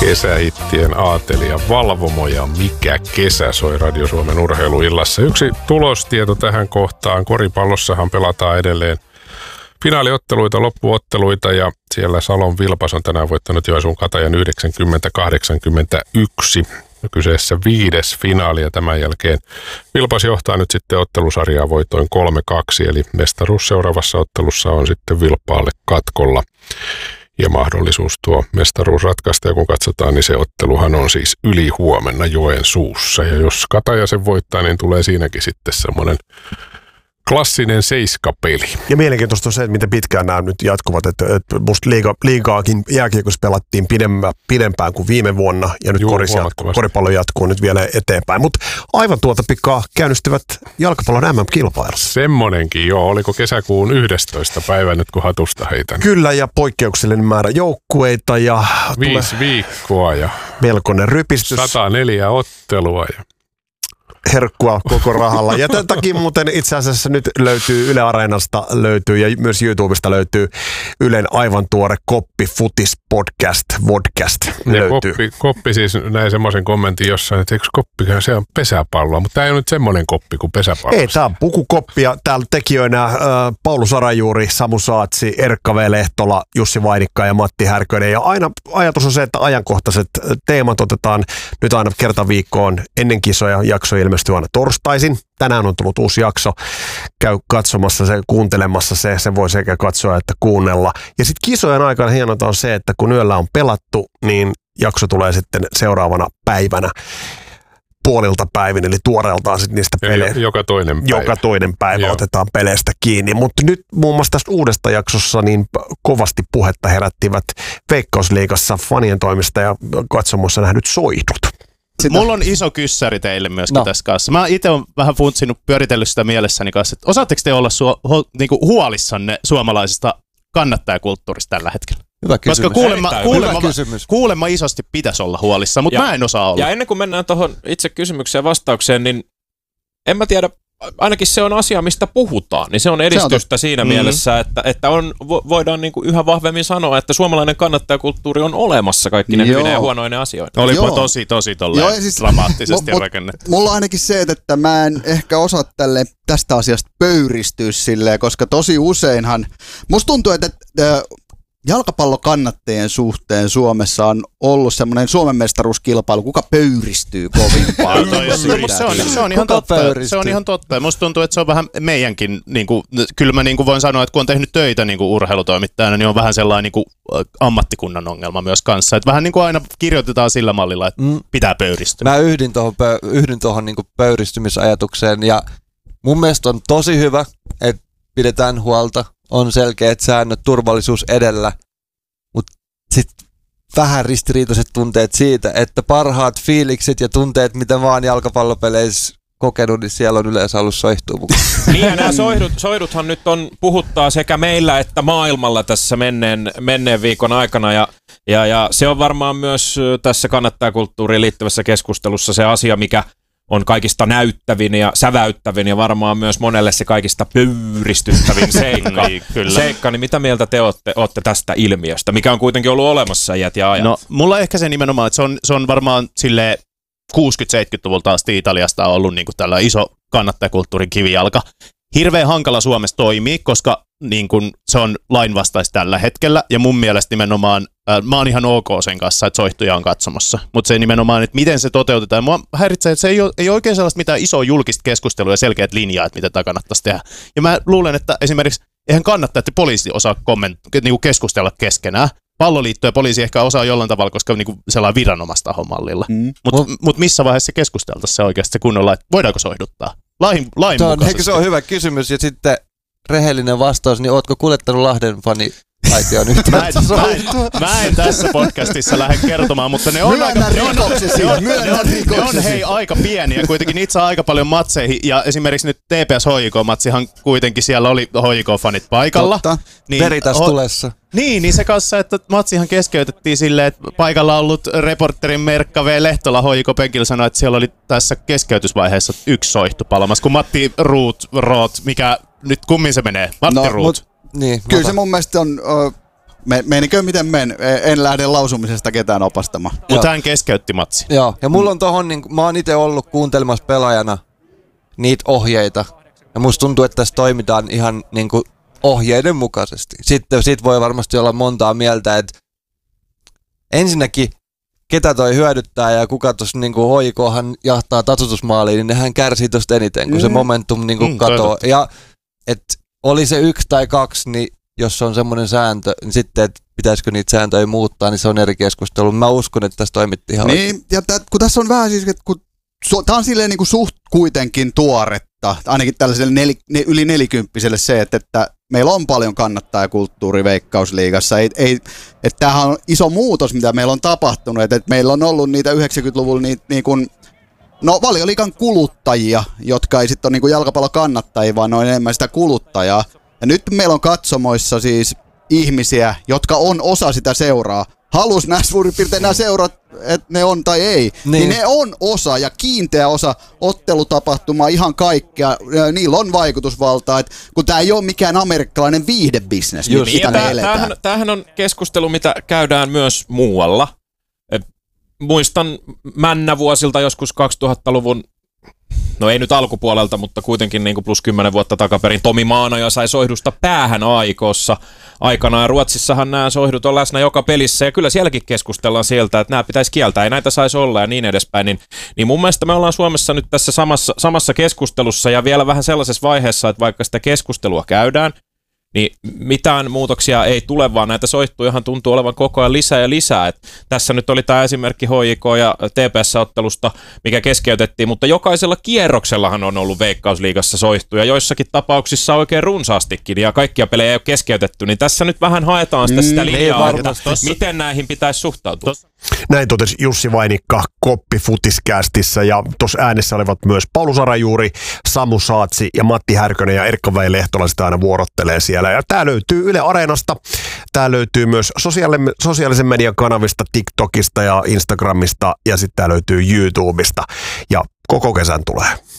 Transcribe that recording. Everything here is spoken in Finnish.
kesähittien aatelija Valvomo ja Mikä kesä soi Radio Suomen urheiluillassa. Yksi tulostieto tähän kohtaan. Koripallossahan pelataan edelleen finaaliotteluita, loppuotteluita ja siellä Salon Vilpas on tänään voittanut Joensuun Katajan 90-81. Kyseessä 5. finaali ja tämän jälkeen Vilpas johtaa nyt sitten ottelusarjaa voitoin 3-2, eli mestaruus seuraavassa ottelussa on sitten Vilppaalle katkolla. Ja mahdollisuus tuo mestaruus ratkaista, ja kun katsotaan, niin se otteluhan on siis ylihuomenna Joensuussa. Ja jos Kataja sen voittaa, niin tulee siinäkin sitten semmoinen klassinen seiskapeli. Ja mielenkiintoista on se, että miten pitkään nämä nyt jatkuvat. Että musta liigaakin jääkiekossa pelattiin pidempään kuin viime vuonna, ja nyt koripallo jatkuu nyt vielä eteenpäin. Mutta aivan tuota pikaa käynnistyvät jalkapallon MM-kilpailussa. Semmonenkin, joo. Oliko kesäkuun 11. päivä nyt, kun hatusta heitän? Kyllä, ja poikkeuksellinen määrä joukkueita. Ja 5 viikkoa ja melkoinen rypistys. 104 ottelua ja herkkua koko rahalla. Ja tämän takia muuten itse asiassa nyt löytyy Yle Areenasta ja myös YouTubesta löytyy Ylen aivan tuore Koppi Futis vodcast löytyy. Koppi siis näin semmoisen kommentin jossain, että eikö Koppikaan se on pesäpalloa, mutta tämä ei ole nyt semmoinen koppi kuin pesäpallo. Ei, tämä on pukukoppi ja täällä tekijöinä Paulu Sarajuuri, Samu Saatsi, Erkka V. Lehtola, Jussi Vainikka ja Matti Härkönen. Ja aina ajatus on se, että ajankohtaiset teemat otetaan nyt aina kerta viikkoon ennen kisoja. Jakso ilmestyy aina torstaisin. Tänään on tullut uusi jakso. Käy katsomassa se, kuuntelemassa se voi sekä katsoa että kuunnella. Ja sitten kisojen aikana hienonta on se, että kun yöllä on pelattu, niin jakso tulee sitten seuraavana päivänä puolilta päivin, eli tuoreeltaan sitten niistä peleistä. Joka toinen päivä otetaan peleistä kiinni. Mutta nyt muun muassa tästä uudesta jaksossa niin kovasti puhetta herättivät Veikkausliigassa fanien toimesta ja katsomossa nähdyt soihdut. Mulla on iso kyssäri teille myöskin tässä kanssa. Mä itse olen vähän funtsinut, pyöritellyt sitä mielessäni kanssa, että osaatteko te olla niinku huolissanne suomalaisesta kannattajakulttuurista tällä hetkellä? Hyvä kysymys. Koska kuulemma isosti pitäisi olla huolissa, mutta mä en osaa olla. Ja ennen kuin mennään tuohon itse kysymykseen ja vastaukseen, niin en mä tiedä, ainakin se on asia, mistä puhutaan, niin se on edistystä siinä mielessä, että voidaan niinku yhä vahvemmin sanoa, että suomalainen kannattajakulttuuri on olemassa kaikki ne hyvinä ja huonoina asioina. Olipa tosi tolleen siis, dramaattisesti rakennettu. Mulla on ainakin se, että mä en ehkä osaa tästä asiasta pöyristyä silleen, koska tosi useinhan, musta tuntuu, että jalkapallokannattajien suhteen Suomessa on ollut semmoinen Suomen mestaruuskilpailu, kuka pöyristyy kovin paljon. Se on ihan totta. Se on ihan totta. Musta tuntuu, että se on vähän meidänkin, kyllä mä voin sanoa, että kun on tehnyt töitä urheilutoimittajana, niin on vähän sellainen ammattikunnan ongelma myös kanssa. Että vähän aina kirjoitetaan sillä mallilla, että pitää pöyristyä. Mä yhdyn tuohon pöyristymisajatukseen ja mun mielestä on tosi hyvä, että pidetään huolta. On selkeät säännöt, turvallisuus edellä, mutta sitten vähän ristiriitaiset tunteet siitä, että parhaat fiilikset ja tunteet, mitä vaan jalkapallopeleissä kokenut, niin siellä on yleensä ollut soihtua mukaan. Niin ja nämä soihduthan nyt puhuttaa sekä meillä että maailmalla tässä menneen viikon aikana ja se on varmaan myös tässä kannattajakulttuuriin liittyvässä keskustelussa se asia, mikä on kaikista näyttävin ja säväyttävin ja varmaan myös monelle se kaikista pöyristyttävin seikka. Niin mitä mieltä te ootte tästä ilmiöstä, mikä on kuitenkin ollut olemassa iät ja ajat? No, mulla ehkä se nimenomaan, että se on varmaan silleen 60-70-luvulta asti Italiasta on ollut tällä iso kannattajakulttuurin kivijalka. Hirveän hankala Suomessa toimii, koska se on lainvastaista tällä hetkellä, ja mun mielestä nimenomaan, mä oon ihan ok sen kanssa, että soihtuja on katsomassa, mutta se nimenomaan, että miten se toteutetaan, mua häiritsee, että se ei oikein sellaista mitään isoa julkista keskustelua ja selkeät linjaa, että mitä tämä kannattaisi tehdä. Ja mä luulen, että esimerkiksi eihän kannattaa, että poliisi osaa keskustella keskenään. Palloliitto ja poliisi ehkä osaa jollain tavalla, koska sellainen viranomaistahon mallilla. Mutta missä vaiheessa keskusteltaisiin se oikeasti se kunnolla, että voidaanko soihduttaa? Lain mukaisesti. Eikö se ole hyvä kysymys? Ja sitten rehellinen vastaus, niin ootko kuljettanut Lahden fani-aitioon nyt? Mä en tässä podcastissa lähde kertomaan, mutta ne on hei aika pieniä. Kuitenkin itse aika paljon matseihin. Ja esimerkiksi nyt TPS HJK-matsihan kuitenkin siellä oli HJK-fanit paikalla. Totta. Niin, Veritas tulessa. Niin se kanssa, että matsihan keskeytettiin silleen, että paikalla ollut reporterin Merkka V. Lehtola HJK-penkillä sanoi, että siellä oli tässä keskeytysvaiheessa yksi soihtu palamassa, kun Matti Roth, mikä nyt kummin se menee? Matti Roth. Niin, kyllä se mun mielestä on menikö miten en lähde lausumisesta ketään opastamaan. Mutta hän keskeytti matsi. Joo, ja mulla on tohon, niin mä oon itse ollut kuuntelemassa pelaajana niitä ohjeita, ja musta tuntuu, että tässä toimitaan ihan niin kuin ohjeiden mukaisesti. Sitten siitä voi varmasti olla montaa mieltä, että ensinnäkin ketä toi hyödyttää ja kuka tuossa niin hoikohan jahtaa tasoitusmaaliin, niin nehän kärsii tosta eniten, kun se momentum niin kuin katoaa. Ja et oli se 1 tai 2, niin jos on semmoinen sääntö, niin sitten, että pitäisikö niitä sääntöjä muuttaa, niin se on eri keskustelu. Mä uskon, että tässä toimittiin ihan niin, ja kun tässä on vähän siis, että kun tämä on silleen niin kuin suht kuitenkin tuoretta, ainakin tällaiselle yli 40-vuotiaille se, että meillä on paljon kannattajakulttuuri Veikkausliigassa. Että tämähän on iso muutos, mitä meillä on tapahtunut. Että meillä on ollut niitä 90-luvulla niin kuin, Valioliigan kuluttajia, jotka ei sitten ole niin kuin jalkapallokannattajia, vaan ne on enemmän sitä kuluttajaa. Ja nyt meillä on katsomoissa siis ihmisiä, jotka on osa sitä seuraa. Halus nämä suurin piirtein nämä seurat, että ne on tai ei, niin ne on osa ja kiinteä osa ottelutapahtumaa, ihan kaikkea. Niillä on vaikutusvaltaa, että kun tämä ei ole mikään amerikkalainen viihdebisnes, niin sitä me eletään. Tämähän on keskustelu, mitä käydään myös muualla. Muistan männävuosilta joskus 2000-luvun, no ei nyt alkupuolelta, mutta kuitenkin niin kuin plus 10 vuotta takaperin, Tomi Maanoja sai soihdusta päähän Aikossa aikanaan. Ruotsissahan nämä soihdut on läsnä joka pelissä, ja kyllä sielläkin keskustellaan sieltä, että nämä pitäisi kieltää, ei näitä saisi olla ja niin edespäin. Niin mun mielestä me ollaan Suomessa nyt tässä samassa keskustelussa, ja vielä vähän sellaisessa vaiheessa, että vaikka sitä keskustelua käydään, niin mitään muutoksia ei tule, vaan näitä soihtujahan tuntuu olevan koko ajan lisää ja lisää. Et tässä nyt oli tämä esimerkki HJK ja TPS-ottelusta, mikä keskeytettiin, mutta jokaisella kierroksellahan on ollut Veikkausliigassa soihtuja, joissakin tapauksissa oikein runsaastikin, ja kaikkia pelejä ei ole keskeytetty, niin tässä nyt vähän haetaan sitä linjaa, että miten näihin pitäisi suhtautua. Näin totesi Jussi Vainikka Koppi Futiscastissa, ja tuossa äänessä olivat myös Paulus Sarajuuri, Samu Saatsi ja Matti Härkönen, ja Erkka-Vei Lehtola sitä aina vuorottelee siellä. Ja tää löytyy Yle Areenasta, tää löytyy myös sosiaalisen median kanavista, TikTokista ja Instagramista, ja sitten tää löytyy YouTubesta, ja koko kesän tulee.